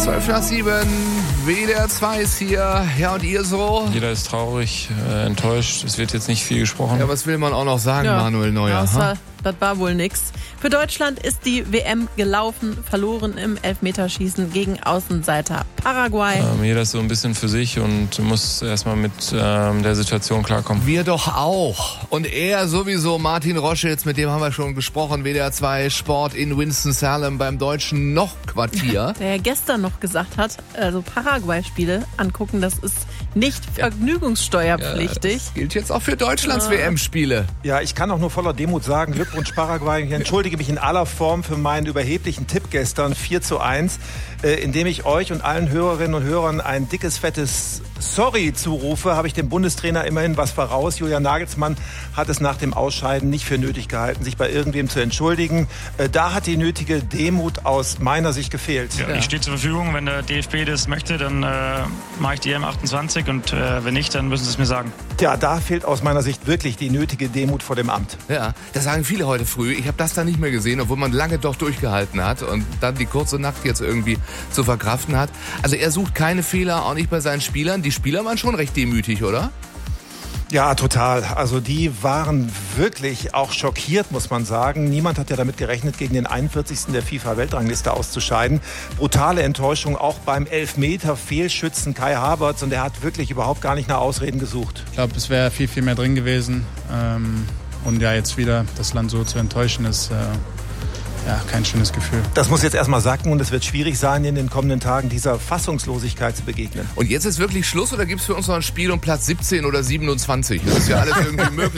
12:07, WDR 2 ist hier. Ja, und ihr so? Jeder ist traurig, enttäuscht. Es wird jetzt nicht viel gesprochen. Ja, was will man auch noch sagen, Manuel Neuer? Das war wohl nix. Für Deutschland ist die WM gelaufen, verloren im Elfmeterschießen gegen Außenseiter Paraguay. Jeder ist so ein bisschen für sich und muss erstmal mit der Situation klarkommen. Wir doch auch. Und er sowieso, Martin Roschitz, mit dem haben wir schon gesprochen, WDR 2 Sport in Winston-Salem beim deutschen Noch-Quartier. Der gestern noch gesagt hat, also Paraguay-Spiele angucken, das ist nicht vergnügungssteuerpflichtig. Das gilt jetzt auch für Deutschlands WM-Spiele. Ja, ich kann auch nur voller Demut sagen, Glückwunsch Paraguay. Ich entschuldige mich in aller Form für meinen überheblichen Tipp gestern, 4:1, indem ich euch und allen Hörerinnen und Hörern ein dickes, fettes Sorry zurufe, habe ich dem Bundestrainer immerhin was voraus. Julian Nagelsmann hat es nach dem Ausscheiden nicht für nötig gehalten, sich bei irgendwem zu entschuldigen. Da hat die nötige Demut aus meiner Sicht gefehlt. Ja, ich stehe zur Verfügung. Wenn der DFB das möchte, dann mache ich die M28 und wenn nicht, dann müssen sie es mir sagen. Tja, da fehlt aus meiner Sicht wirklich die nötige Demut vor dem Amt. Ja, das sagen viele heute früh. Ich habe das da nicht mehr gesehen, obwohl man lange doch durchgehalten hat und dann die kurze Nacht jetzt irgendwie zu verkraften hat. Also er sucht keine Fehler, auch nicht bei seinen Spielern. Die Spieler waren schon recht demütig, oder? Ja, total. Also die waren wirklich auch schockiert, muss man sagen. Niemand hat ja damit gerechnet, gegen den 41. der FIFA-Weltrangliste auszuscheiden. Brutale Enttäuschung auch beim Elfmeter-Fehlschützen Kai Havertz. Und er hat wirklich überhaupt gar nicht nach Ausreden gesucht. Ich glaube, es wäre viel, viel mehr drin gewesen. Und ja, jetzt wieder das Land so zu enttäuschen, ist kein schönes Gefühl. Das muss jetzt erstmal sacken und es wird schwierig sein, in den kommenden Tagen dieser Fassungslosigkeit zu begegnen. Und jetzt ist wirklich Schluss oder gibt es für uns noch ein Spiel um Platz 17 oder 27? Das ist ja alles irgendwie möglich.